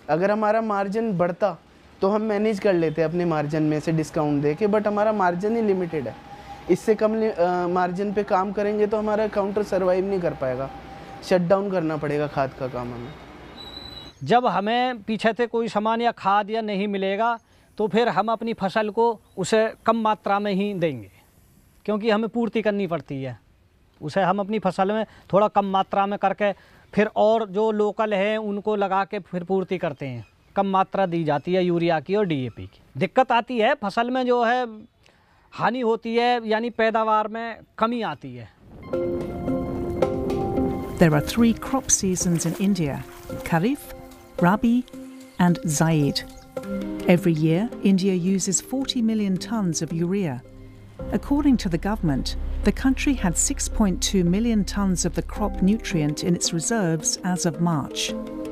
अगर हमारा मार्जिन बढ़ता तो हम मैनेज कर लेते अपने मार्जिन में से डिस्काउंट दे के, बट हमारा मार्जिन ही लिमिटेड है। इससे कम मार्जिन पे काम करेंगे तो हमारा काउंटर सर्वाइव नहीं कर पाएगा, शट डाउन करना पड़ेगा खाद का काम हमें। जब हमें पीछे से कोई सामान या खाद या नहीं मिलेगा तो फिर हम अपनी फसल को उसे कम मात्रा में ही देंगे, क्योंकि हमें पूर्ति करनी पड़ती है। उसे हम अपनी फसल में थोड़ा कम मात्रा में करके फिर और जो लोकल हैं उनको लगा के फिर पूर्ति करते हैं। कम मात्रा दी जाती है यूरिया की और डीएपी की। दिक्कत आती है फसल में, जो है हानि होती है, यानी पैदावार में कमी आती है। There are 3 crop seasons in India: Kharif, Rabi and Zaid. Every year, India uses 40 million tons of urea. According to the government, the country had 6.2 million tons of the crop nutrient in its reserves as of March.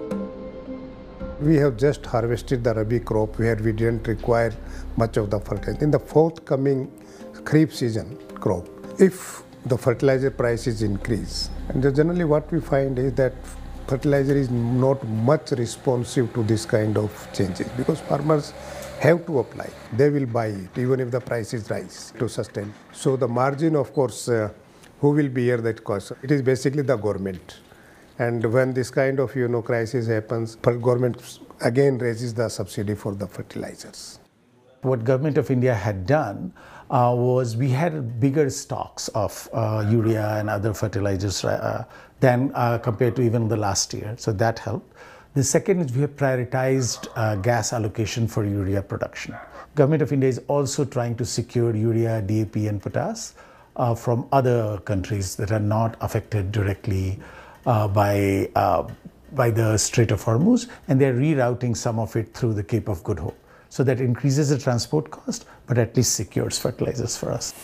We have just harvested the Rabi crop where we didn't require much of the fertilizer. In the forthcoming Kharif season crop, if the fertilizer prices increase, and generally what we find is that fertilizer is not much responsive to this kind of changes, because farmers have to apply. They will buy it even if the prices rise to sustain. So the margin, of course, who will bear that cost? It is basically the government. And when this kind of crisis happens, government again raises the subsidy for the fertilizers. What Government of India had done was we had bigger stocks of urea and other fertilizers than compared to even the last year. So that helped. The second is we have prioritized gas allocation for urea production. Government of India is also trying to secure urea, DAP and potash from other countries that are not affected directly by the Strait of Hormuz, and they're rerouting some of it through the Cape of Good Hope. So that increases the transport cost, but at least secures fertilizers for us.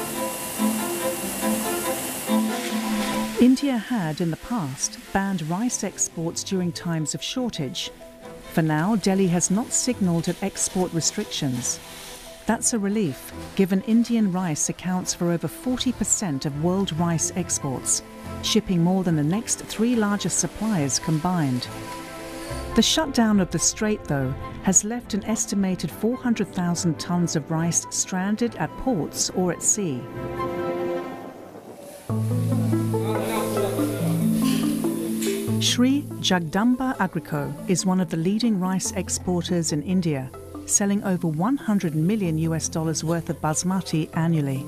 India had in the past banned rice exports during times of shortage. For now, Delhi has not signalled at export restrictions. That's a relief, given Indian rice accounts for over 40% of world rice exports, shipping more than the next 3 largest suppliers combined. The shutdown of the strait, though, has left an estimated 400,000 tons of rice stranded at ports or at sea. Shri Jagdamba Agrico is one of the leading rice exporters in India, selling over $100 million worth of basmati annually.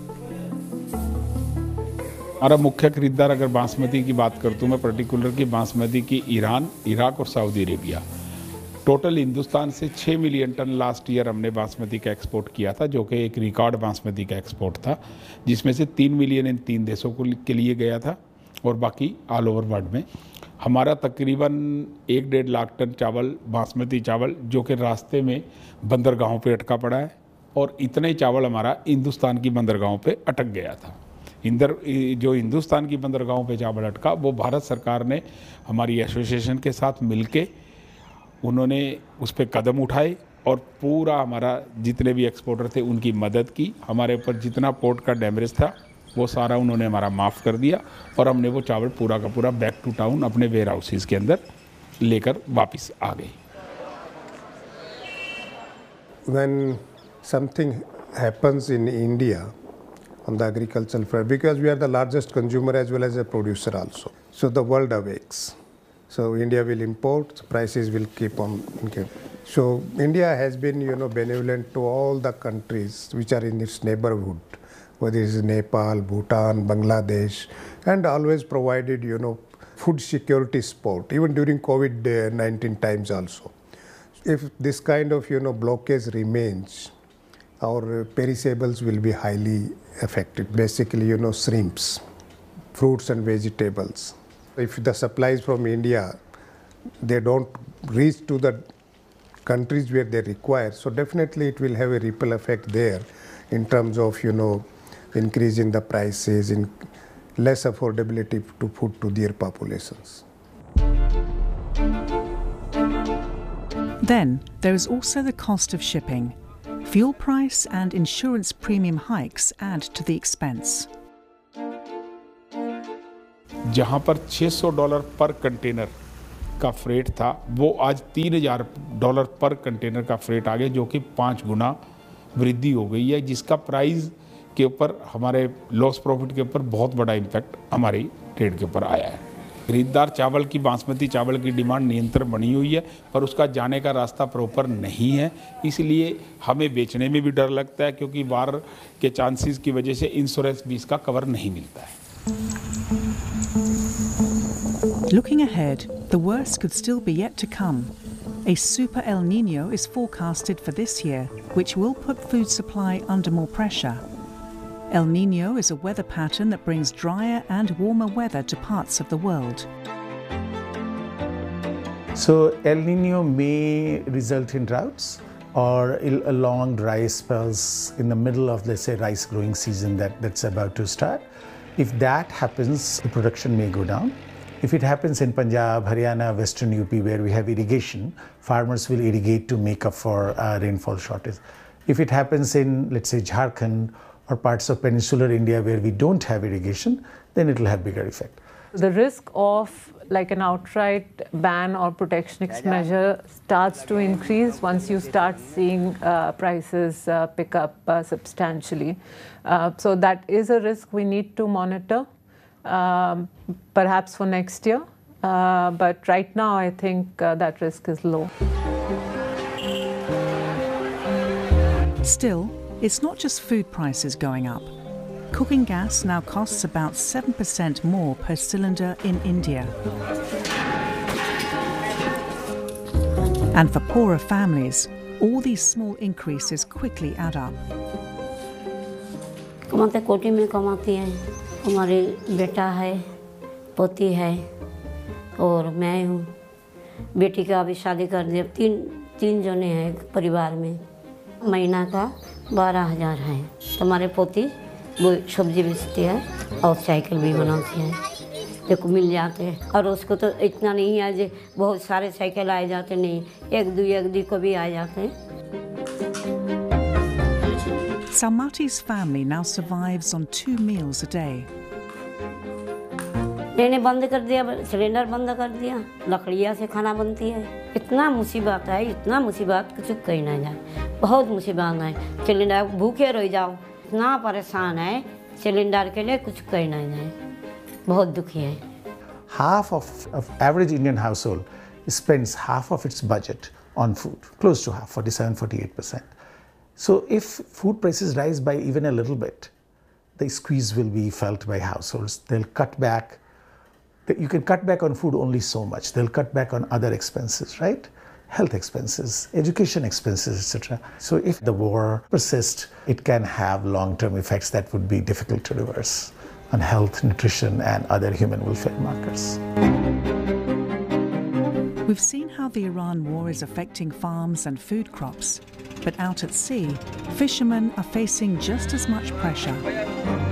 हमारा मुख्य खरीदार अगर बासमती की बात करता हूँ मैं particular की बासमती की ईरान, इराक और सऊदी अरेबिया। टोटल हिंदुस्तान से 6 मिलियन टन लास्ट ईयर हमने बासमती का एक्सपोर्ट किया था, जो कि एक रिकॉर्ड बासमती का एक्सपोर्ट था, जिसमें से 3 मिलियन इन 3 देशों के लिए गया था और बाकी ऑल ओवर वर्ल्ड में। हमारा तकरीबन 1-1.5 लाख टन चावल, बासमती चावल, जो कि रास्ते में बंदरगाहों पे अटका पड़ा है, और इतना ही चावल हमारा हिंदुस्तान की बंदरगाहों पे अटक गया था। जो हिंदुस्तान की बंदरगाहों पे चावल अटका, वो भारत सरकार ने हमारी एसोसिएशन के साथ मिलके उन्होंने उस पर कदम उठाए और पूरा हमारा जितने भी एक्सपोर्टर थे उनकी मदद की। हमारे ऊपर जितना पोर्ट का डैमेज था वो सारा उन्होंने हमारा माफ़ कर दिया और हमने वो चावल पूरा का पूरा बैक टू टाउन अपने वेयर हाउसेस के अंदर लेकर वापस आ गए। When something happens in India on the agricultural front, because we are the largest consumer as well as a producer also, so the world awakes. So India will import, prices will keep on increasing. So India has been, benevolent to all the countries which are in its neighborhood, whether it is Nepal, Bhutan, Bangladesh, and always provided, food security support, even during COVID-19 times also. If this kind of, blockage remains, our perishables will be highly affected. Basically, shrimps, fruits and vegetables. If the supplies from India, they don't reach to the countries where they require, so definitely it will have a ripple effect there in terms of, increasing the prices, in less affordability to food to their populations. Then there is also the cost of shipping. Fuel price and insurance premium hikes add to the expense. जहाँ पर $600 पर container का freight था वो आज $3,000 पर container का freight आ गया, जो कि 5 गुना वृद्धि हो गई है, जिसका प्राइस के ऊपर हमारे लॉस प्रॉफिट के ऊपर बहुत बड़ा इम्पैक्ट हमारी ट्रेड के ऊपर आया है। खरीददार चावल की, बासमती चावल की डिमांड निरंतर बनी हुई है, पर उसका जाने का रास्ता प्रॉपर नहीं है, इसलिए हमें बेचने में भी डर लगता है, क्योंकि वार के चांसेस की वजह से इंश्योरेंस भी इसका कवर नहीं मिलता है। Looking ahead, the worst could still be yet to come. A super El Niño is forecasted for this year, which will put food supply under more pressure. El Niño is a weather pattern that brings drier and warmer weather to parts of the world. So El Nino may result in droughts or long dry spells in the middle of, let's say, rice growing season that's about to start. If that happens, the production may go down. If it happens in Punjab, Haryana, Western UP, where we have irrigation, farmers will irrigate to make up for rainfall shortage. If it happens in, let's say, Jharkhand or parts of peninsular India where we don't have irrigation, then it will have bigger effect. The risk of like an outright ban or protectionist measure starts to increase once you start seeing prices pick up substantially. So that is a risk we need to monitor, perhaps for next year. But right now, I think that risk is low. Still, it's not just food prices going up. Cooking gas now costs about 7% more per cylinder in India. And for poorer families, all these small increases quickly add up. कमाते कोटी में कमाती हैं, हमारी बेटा है, पोती है और मैं हूँ। बेटी का अभी शादी कर दिया, तीन जने हैं परिवार में। महीना का 12,000 है। हमारे पोती वो सब्जी बेचती है और साइकिल भी बनाती है, देखो मिल जाते हैं। और उसको तो इतना नहीं है जो बहुत सारे साइकिल आए जाते नहीं, एक दो को भी आ जाते हैं। Salmati's family now survives on 2 meals a day. लेने बंद कर दिया, सिलेंडर बंद कर दिया, लकड़ियाँ से खाना बनती है। इतना मुसीबत है, इतना मुसीबत कुछ कहीं ना जाए, बहुत मुसीबत है। सिलेंडर भूखे रह जाओ, इतना परेशान है सिलेंडर के लिए, कुछ कहीं ना जाए, बहुत दुखी है। Half of average Indian household spends half of its budget on food, close to half, 47-48%. So if food prices rise by even a little bit, the squeeze will be felt by households. They'll cut back. You can cut back on food only so much. They'll cut back on other expenses, right? Health expenses, education expenses, etc. So if the war persists, it can have long-term effects that would be difficult to reverse on health, nutrition, and other human welfare markers. We've seen how the Iran war is affecting farms and food crops, but out at sea, fishermen are facing just as much pressure.